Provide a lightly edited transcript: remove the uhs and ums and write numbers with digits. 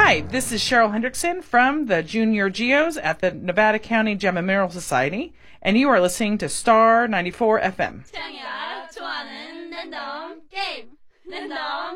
Hi, this is Cheryl Hendrickson from the Junior Geos at the Nevada County Gem and Mineral Society, and you are listening to Star 94 FM. 태양이가 좋아하는 랜덤 게임 랜덤